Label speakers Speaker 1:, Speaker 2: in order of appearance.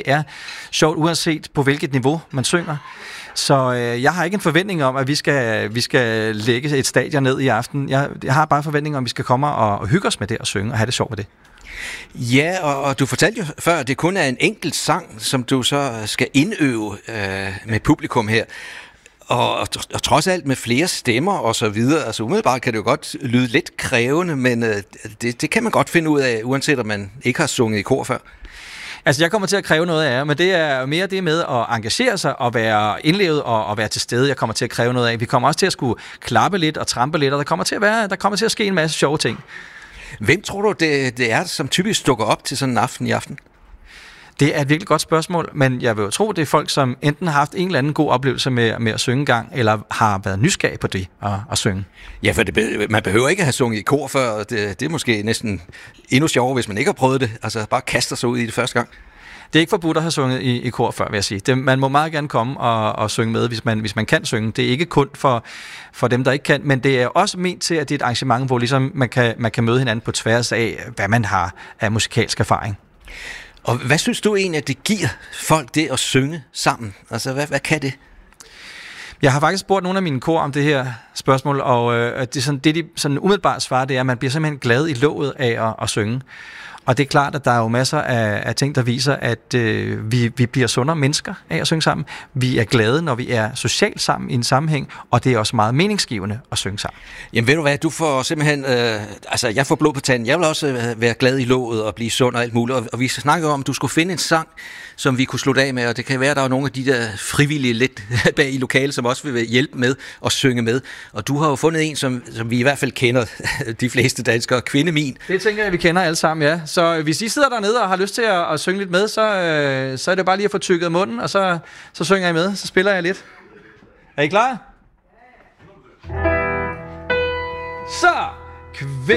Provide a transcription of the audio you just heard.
Speaker 1: er sjovt, uanset på hvilket niveau man synger. Så jeg har ikke en forventning om, at vi skal lægge et stadion ned i aften. Jeg har bare forventning om, at vi skal komme og hygge os med det og synge og have det sjovt med det.
Speaker 2: Ja, og du fortalte jo før, at det kun er en enkelt sang, som du så skal indøve med publikum her. Og trods alt med flere stemmer og så videre. Altså umiddelbart kan det jo godt lyde lidt krævende, men det kan man godt finde ud af, uanset om man ikke har sunget i kor før.
Speaker 1: Altså, jeg kommer til at kræve noget af jer, men det er mere det med at engagere sig og være indlevet og være til stede. Jeg kommer til at kræve noget af. Vi kommer også til at skulle klappe lidt og trampe lidt, og der kommer til at ske en masse sjove ting.
Speaker 2: Hvem tror du, det er, som typisk dukker op til sådan en aften i aften?
Speaker 1: Det er et virkelig godt spørgsmål, men jeg vil jo tro, det er folk, som enten har haft en eller anden god oplevelse med at synge engang, eller har været nysgerrige på det at synge.
Speaker 2: Ja, for man behøver ikke have sunget i kor før. Det er måske næsten endnu sjovere, hvis man ikke har prøvet det. Altså bare kaster sig ud i det første gang.
Speaker 1: Det er ikke forbudt at have sunget i kor før, vil jeg sige. Man må meget gerne komme og synge med, hvis man kan synge. Det er ikke kun for dem, der ikke kan, men det er også ment til, at det er et arrangement, hvor ligesom man kan møde hinanden på tværs af, hvad man har af musikalsk erfaring.
Speaker 2: Og hvad synes du egentlig, at det giver folk det at synge sammen? Altså, hvad kan det?
Speaker 1: Jeg har faktisk spurgt nogle af mine kor om det her spørgsmål, og det de sådan umiddelbart svarer, det er, at man bliver simpelthen glad i låget af at synge. Og det er klart, at der er jo masser af ting, der viser, at vi bliver sundere mennesker af at synge sammen. Vi er glade, når vi er socialt sammen i en sammenhæng, og det er også meget meningsgivende at synge sammen.
Speaker 2: Jamen ved du hvad, du får simpelthen, jeg får blod på tanden. Jeg vil også være glad i låget og blive sund og alt muligt. Og vi snakkede om, at du skulle finde en sang, som vi kunne slutte af med, og det kan være, at der er nogle af de der frivillige lidt bag i lokalet, som også vil hjælpe med at synge med. Og du har jo fundet en, som vi i hvert fald kender, de fleste danskere, Kvindemin.
Speaker 1: Det tænker jeg, vi kender alle sammen, ja. Så hvis I sidder dernede og har lyst til at synge lidt med, så er det bare lige at få tykket munden, og så synger jeg med, så spiller jeg lidt. Er I klar? Så!